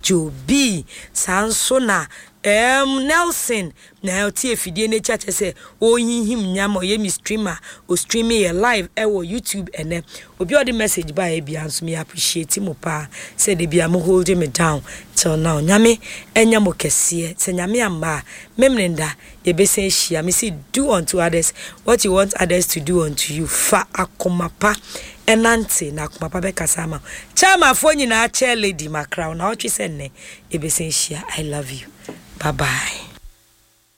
Joby Sansona Nelson na oti efidie ne chache se oyinhim nyama ye mi streamer o stream ye live wo YouTube ene obi o the message ba e bia nso me appreciate mo pa say de bia mo hold me down till now nyame enya mo kese se nyame amba memnenda ye be say hia me say do unto others what you want others to do unto you fa akomapa enante na akomapa be kasama chama fo nyina chair lady macrown na o twi se ne ye be say hia I love you. Bye bye.